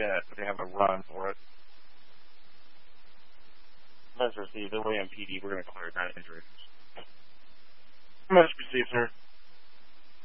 yet, but they have a run for it. Let's receive the William PD. We're going to clear that injury. Message received, sir.